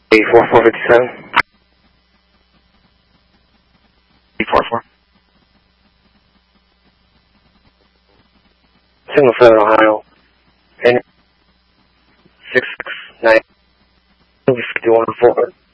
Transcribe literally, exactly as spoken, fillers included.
eight four four five seven. eight four four. Signal seven Ohio. And six six nine. fifty one four.